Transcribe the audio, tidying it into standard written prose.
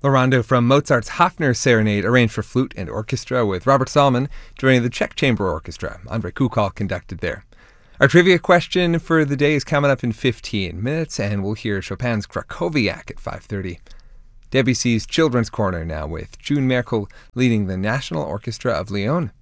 The rondo from Mozart's Hafner Serenade, arranged for flute and orchestra with Robert Salmon joining the Czech Chamber Orchestra. Andrei Kukal conducted there. Our trivia question for the day is coming up in 15 minutes, and we'll hear Chopin's Krakowiak at 5:30. Debussy's Children's Corner now, with June Merkel leading the National Orchestra of Lyon.